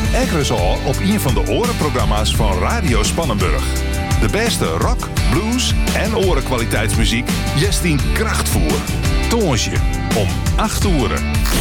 en ekkere zo op een van de orenprogramma's van Radio Spannenburg. De beste rock, blues en orenkwaliteitsmuziek jest in krachtvoer. Tonge om 8 uur.